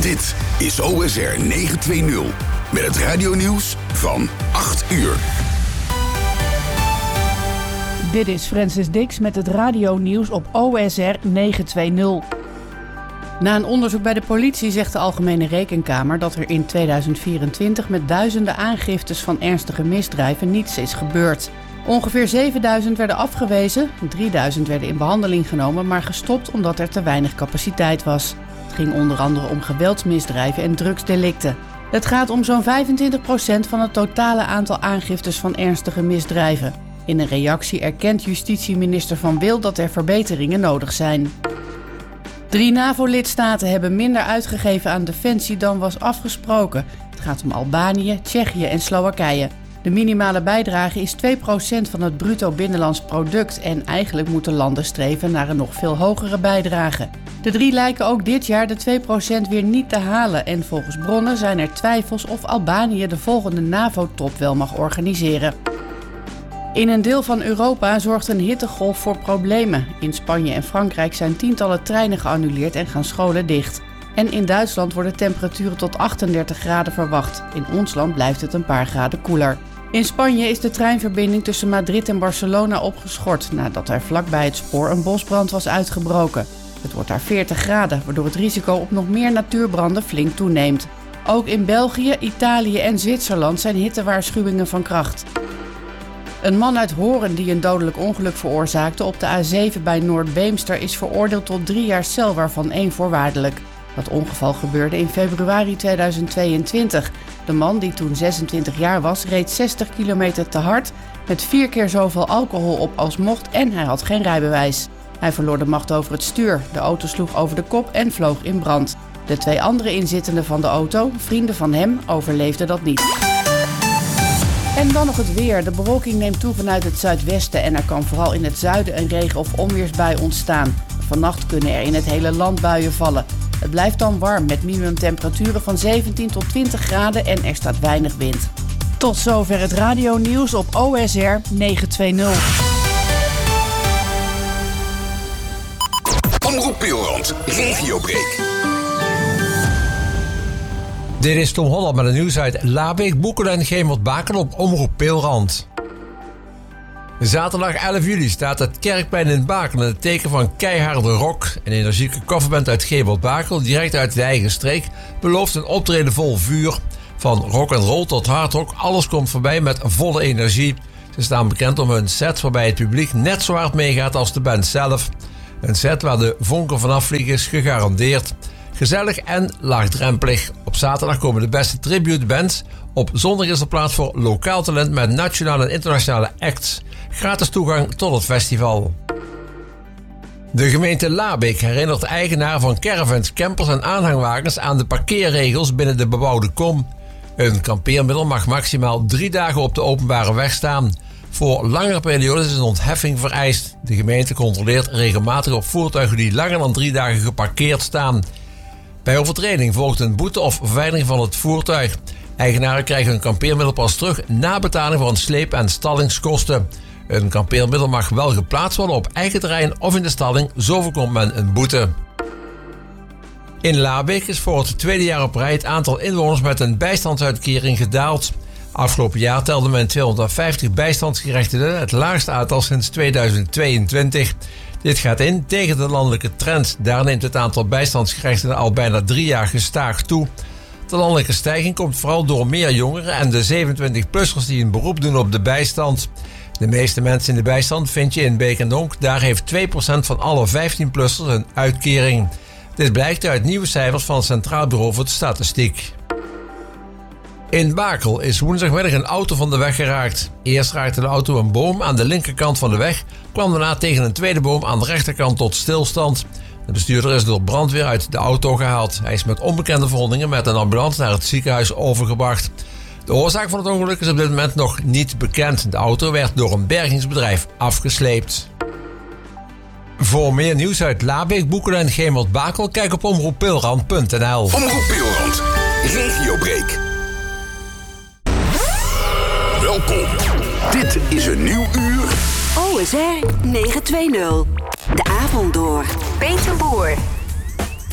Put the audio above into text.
Dit is OSR 920 met het radionieuws van 8 uur. Dit is Francis Dix met het radionieuws op OSR 920. Na een onderzoek bij de politie zegt de Algemene Rekenkamer dat er in 2024 met duizenden aangiftes van ernstige misdrijven niets is gebeurd. Ongeveer 7000 werden afgewezen, 3000 werden in behandeling genomen, maar gestopt omdat er te weinig capaciteit was. Het ging onder andere om geweldsmisdrijven en drugsdelicten. Het gaat om zo'n 25% van het totale aantal aangiftes van ernstige misdrijven. In een reactie erkent justitieminister Van Wil dat er verbeteringen nodig zijn. 3 NAVO-lidstaten hebben minder uitgegeven aan defensie dan was afgesproken. Het gaat om Albanië, Tsjechië en Slowakije. De minimale bijdrage is 2% van het bruto binnenlands product en eigenlijk moeten landen streven naar een nog veel hogere bijdrage. De 3 lijken ook dit jaar de 2% weer niet te halen en volgens bronnen zijn er twijfels of Albanië de volgende NAVO-top wel mag organiseren. In een deel van Europa zorgt een hittegolf voor problemen. In Spanje en Frankrijk zijn tientallen treinen geannuleerd en gaan scholen dicht. En in Duitsland worden temperaturen tot 38 graden verwacht. In ons land blijft het een paar graden koeler. In Spanje is de treinverbinding tussen Madrid en Barcelona opgeschort nadat er vlakbij het spoor een bosbrand was uitgebroken. Het wordt daar 40 graden, waardoor het risico op nog meer natuurbranden flink toeneemt. Ook in België, Italië en Zwitserland zijn hittewaarschuwingen van kracht. Een man uit Horen die een dodelijk ongeluk veroorzaakte op de A7 bij Noord-Beemster is veroordeeld tot 3 jaar cel, waarvan 1 voorwaardelijk. Dat ongeval gebeurde in februari 2022. De man, die toen 26 jaar was, reed 60 kilometer te hard met 4 keer zoveel alcohol op als mocht en hij had geen rijbewijs. Hij verloor de macht over het stuur, de auto sloeg over de kop en vloog in brand. De 2 andere inzittenden van de auto, vrienden van hem, overleefden dat niet. En dan nog het weer. De bewolking neemt toe vanuit het zuidwesten en er kan vooral in het zuiden een regen- of onweersbui ontstaan. Vannacht kunnen er in het hele land buien vallen. Het blijft dan warm met minimumtemperaturen van 17 tot 20 graden en er staat weinig wind. Tot zover het radionieuws op OSR 920. Omroep Peelrand, regiobreak. Dit is Tom Holland met het nieuws uit Labeek, Boekelen en Gemert-Bakel op Omroep Peelrand. Zaterdag 11 juli staat het Kerkplein in Bakel in het teken van keiharde rock. Een energieke coverband uit Gemert-Bakel, direct uit de eigen streek, belooft een optreden vol vuur. Van rock and roll tot hardrock, alles komt voorbij met volle energie. Ze staan bekend om hun set waarbij het publiek net zo hard meegaat als de band zelf. Een set waar de vonken vanaf vliegen is gegarandeerd. Gezellig en laagdrempelig. Op zaterdag komen de beste tribute bands. Op zondag is er plaats voor lokaal talent met nationale en internationale acts. Gratis toegang tot het festival. De gemeente Labeek herinnert eigenaar van caravans, campers en aanhangwagens aan de parkeerregels binnen de bebouwde kom. Een kampeermiddel mag maximaal 3 dagen op de openbare weg staan. Voor langere periodes is een ontheffing vereist. De gemeente controleert regelmatig op voertuigen die langer dan 3 dagen geparkeerd staan. Bij overtreding volgt een boete of verwijdering van het voertuig. Eigenaren krijgen hun kampeermiddel pas terug na betaling van sleep- en stallingskosten. Een kampeermiddel mag wel geplaatst worden op eigen terrein of in de stalling, zo voorkomt men een boete. In Labeek is voor het 2e jaar op rij het aantal inwoners met een bijstandsuitkering gedaald. Afgelopen jaar telde men 250 bijstandsgerechtigden, het laagste aantal sinds 2022. Dit gaat in tegen de landelijke trend. Daar neemt het aantal bijstandsgerechtigden al bijna 3 jaar gestaag toe. De landelijke stijging komt vooral door meer jongeren en de 27-plussers die een beroep doen op de bijstand. De meeste mensen in de bijstand vind je in Beek en Donk. Daar heeft 2% van alle 15-plussers een uitkering. Dit blijkt uit nieuwe cijfers van het Centraal Bureau voor de Statistiek. In Bakel is woensdagmiddag een auto van de weg geraakt. Eerst raakte de auto een boom aan de linkerkant van de weg, kwam daarna tegen een tweede boom aan de rechterkant tot stilstand. De bestuurder is door brandweer uit de auto gehaald. Hij is met onbekende verwondingen met een ambulance naar het ziekenhuis overgebracht. De oorzaak van het ongeluk is op dit moment nog niet bekend. De auto werd door een bergingsbedrijf afgesleept. Voor meer nieuws uit Labeek, Boekelen en Gemert-Bakel, kijk op omroeppeelrand.nl. Omroep Peelrand, regiobreak. Welkom. Dit is een nieuw uur. OSR 920. De avond door. Peter Boer.